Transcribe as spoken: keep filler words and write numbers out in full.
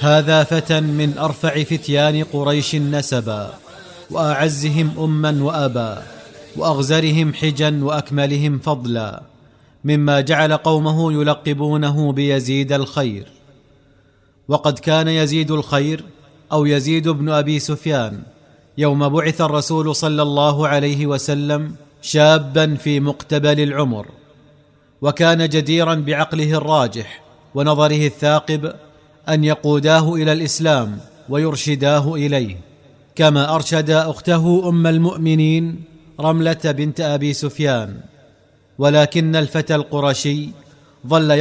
هذا فتى من أرفع فتيان قريش نسبا، وأعزهم أما وأبا، وأغزرهم حجا وأكملهم فضلا، مما جعل قومه يلقبونه بيزيد الخير. وقد كان يزيد الخير أو يزيد بن أبي سفيان يوم بعث الرسول صلى الله عليه وسلم شابا في مقتبل العمر، وكان جديرا بعقله الراجح ونظره الثاقب أن يقوداه إلى الإسلام ويرشداه إليه، كما أرشد أخته أم المؤمنين رملة بنت أبي سفيان. ولكن الفتى القرشي ظل